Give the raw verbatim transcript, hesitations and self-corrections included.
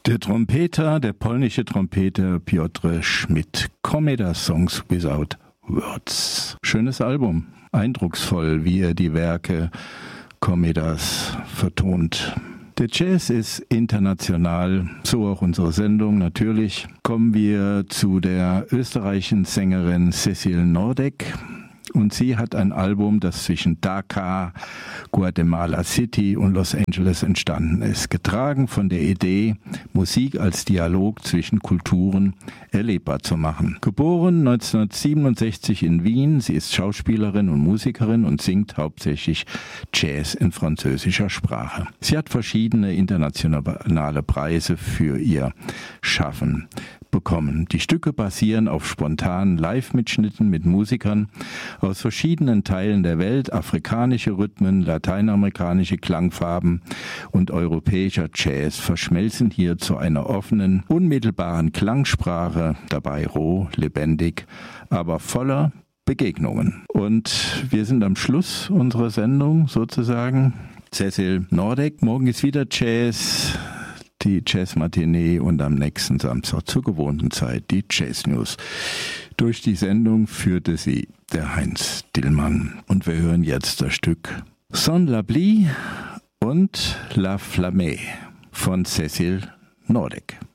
Der Trompeter, der polnische Trompeter Piotr Schmidt. Komeda Songs Without Words. Schönes Album. Eindrucksvoll, wie er die Werke Komedas vertont. Der Jazz ist international, so auch unsere Sendung natürlich. Kommen wir zu der österreichischen Sängerin Cecil Nordek. Und sie hat ein Album, das zwischen Dakar, Guatemala City und Los Angeles entstanden ist, getragen von der Idee, Musik als Dialog zwischen Kulturen erlebbar zu machen. Geboren neunzehnhundertsiebenundsechzig in Wien, sie ist Schauspielerin und Musikerin und singt hauptsächlich Jazz in französischer Sprache. Sie hat verschiedene internationale Preise für ihr Schaffen bekommen. Die Stücke basieren auf spontanen Live-Mitschnitten mit Musikern aus verschiedenen Teilen der Welt, afrikanische Rhythmen, lateinamerikanische Klangfarben und europäischer Jazz verschmelzen hier zu einer offenen, unmittelbaren Klangsprache, dabei roh, lebendig, aber voller Begegnungen. Und wir sind am Schluss unserer Sendung sozusagen. Cecil Nordek, morgen ist wieder Jazz. Die Jazz-Matinee und am nächsten Samstag zur gewohnten Zeit die Jazz-News. Durch die Sendung führte sie der Heinz Dillmann. Und wir hören jetzt das Stück Sans l'Abli und La Flamme von Cecil Nordek.